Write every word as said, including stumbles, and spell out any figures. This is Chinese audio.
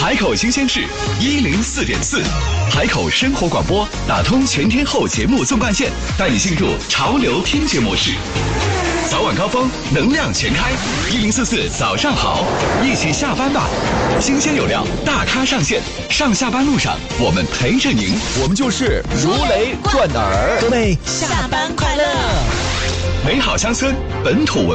海口新鲜事一零四点四，海口生活广播打通全天候节目纵贯线，带你进入潮流听觉模式。早晚高峰，能量全开，一零四四早上好，一起下班吧。新鲜有料，大咖上线，上下班路上我们陪着您， 我们就是如雷贯耳。 各位下班快乐！ 美好乡村，本土文